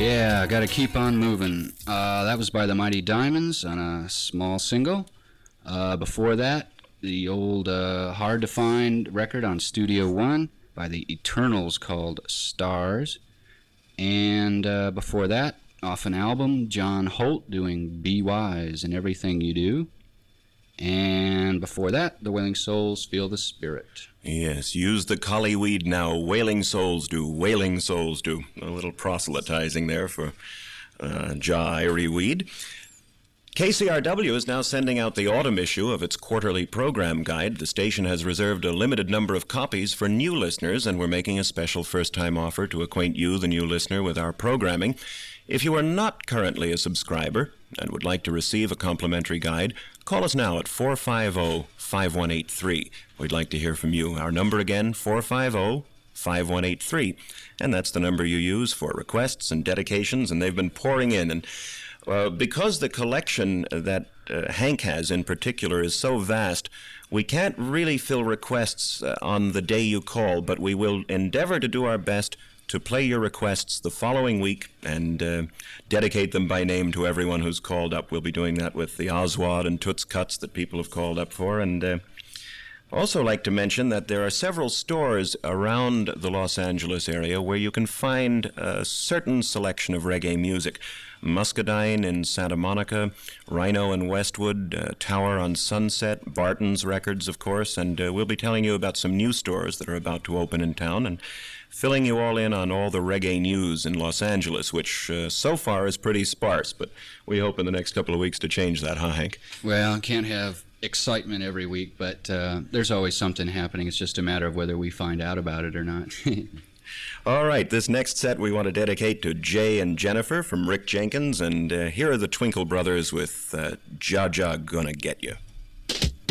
Yeah, gotta keep on moving. That was by the Mighty Diamonds on a small single. Before that, the old hard to find record on Studio One by the Eternals called Stars. And before that, off an album, John Holt doing Be Wise in Everything You Do. And before that, the Wailing Souls, Feel the Spirit. Yes, use the collyweed now. Wailing Souls do. Wailing Souls do. A little proselytizing there for Jah Irie Weed. KCRW is now sending out the autumn issue of its quarterly program guide. The station has reserved a limited number of copies for new listeners, and we're making a special first-time offer to acquaint you, the new listener, with our programming. If you are not currently a subscriber and would like to receive a complimentary guide, call us now at 450-5183. We'd like to hear from you. Our number again, 450-5183. And that's the number you use for requests and dedications, and they've been pouring in. And because the collection that Hank has in particular is so vast, we can't really fill requests on the day you call, but we will endeavor to do our best to play your requests the following week and dedicate them by name to everyone who's called up. We'll be doing that with the Oswald and Toots Cuts that people have called up for. And also like to mention that there are several stores around the Los Angeles area where you can find a certain selection of reggae music. Muscadine in Santa Monica, Rhino in Westwood, Tower on Sunset, Barton's Records, of course, and we'll be telling you about some new stores that are about to open in town and filling you all in on all the reggae news in Los Angeles, which so far is pretty sparse, but we hope in the next couple of weeks to change that, huh, Hank? Well, can't have excitement every week, but there's always something happening. It's just a matter of whether we find out about it or not. All right, this next set we want to dedicate to Jay and Jennifer from Rick Jenkins, and here are the Twinkle Brothers with Jah Jah Gonna Get You.